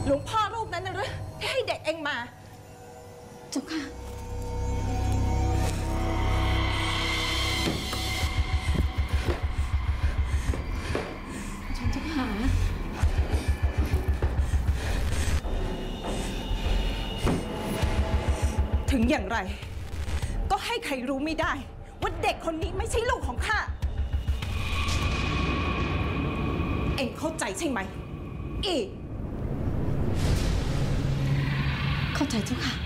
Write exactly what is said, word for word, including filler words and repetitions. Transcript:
หลวงพ่อรูปนั้นนะหรือที่ให้เด็กเองมาเจ้าค่ะฉันจะหาถึงอย่างไรก็ให้ใครรู้ไม่ได้ว่าเด็กคนนี้ไม่ใช่ลูกของข้าเอ็งเข้าใจใช่ไหมอีเข้าใจเจ้าค่ะ